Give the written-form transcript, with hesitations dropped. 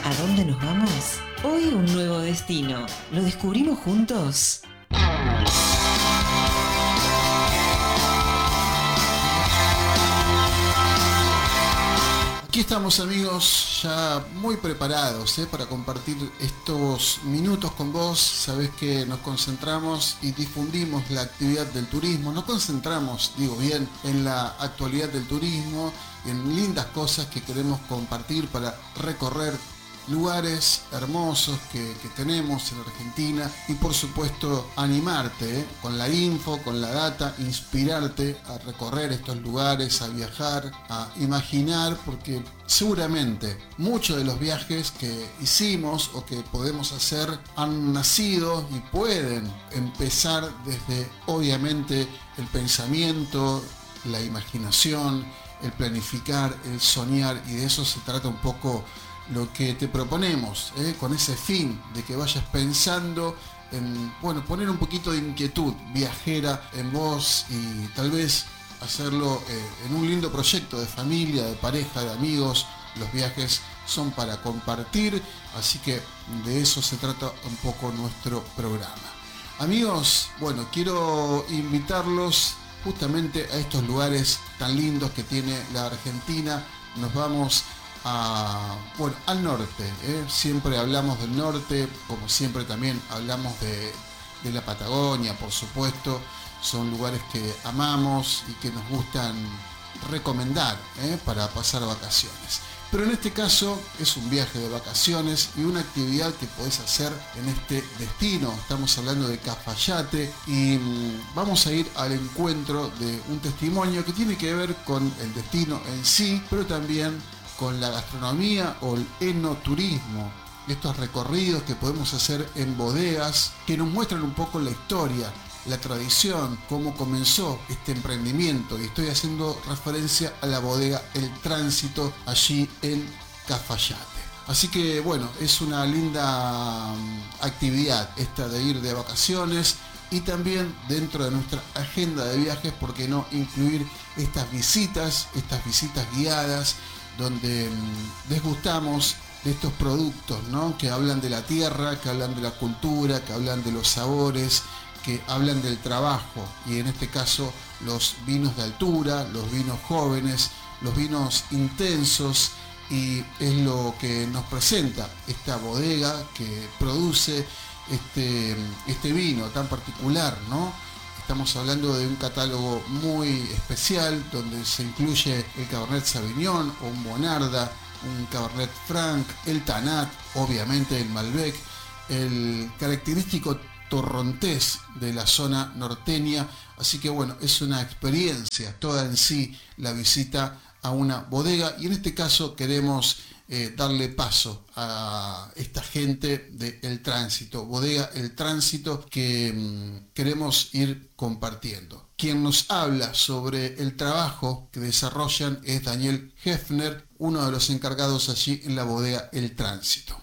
¿A dónde nos vamos? Hoy un nuevo destino. ¿Lo descubrimos juntos? Aquí estamos, amigos, ya muy preparados para compartir estos minutos con vos. Sabés que nos concentramos y difundimos la actividad del turismo. Nos concentramos, digo bien, en la actualidad del turismo, en lindas cosas que queremos compartir para recorrer lugares hermosos que tenemos en Argentina y por supuesto animarte con la info, con la data, inspirarte a recorrer estos lugares, a viajar, a imaginar, porque seguramente muchos de los viajes que hicimos o que podemos hacer han nacido y pueden empezar desde obviamente el pensamiento, la imaginación, el planificar, el soñar, y de eso se trata un poco lo que te proponemos, con ese fin de que vayas pensando en, poner un poquito de inquietud viajera en vos y tal vez hacerlo en un lindo proyecto de familia, de pareja, de amigos. Los viajes son para compartir, así que de eso se trata un poco nuestro programa. Amigos, quiero invitarlos justamente a estos lugares tan lindos que tiene la Argentina. Nos vamos al norte, siempre hablamos del norte, como siempre también hablamos de la Patagonia, por supuesto. Son lugares que amamos y que nos gustan recomendar para pasar vacaciones. Pero en este caso es un viaje de vacaciones y una actividad que podés hacer en este destino. Estamos hablando de Cafayate y vamos a ir al encuentro de un testimonio que tiene que ver con el destino en sí, pero también con la gastronomía o el enoturismo, estos recorridos que podemos hacer en bodegas que nos muestran un poco la historia, la tradición, cómo comenzó este emprendimiento, y estoy haciendo referencia a la bodega El Tránsito allí en Cafayate. Así que es una linda actividad esta de ir de vacaciones, y también dentro de nuestra agenda de viajes, ¿por qué no incluir estas visitas guiadas, donde degustamos de estos productos, ¿no?, que hablan de la tierra, que hablan de la cultura, que hablan de los sabores, que hablan del trabajo, y en este caso los vinos de altura, los vinos jóvenes, los vinos intensos, y es lo que nos presenta esta bodega que produce este vino tan particular, ¿no? Estamos hablando de un catálogo muy especial donde se incluye el Cabernet Sauvignon o un Bonarda, un Cabernet Franc, el Tanat, obviamente el Malbec, el característico torrontés de la zona norteña. Así que es una experiencia toda en sí la visita a una bodega, y en este caso queremos darle paso a esta gente de El Tránsito, bodega El Tránsito, que queremos ir compartiendo. Quien nos habla sobre el trabajo que desarrollan es Daniel Hefner, uno de los encargados allí en la bodega El Tránsito.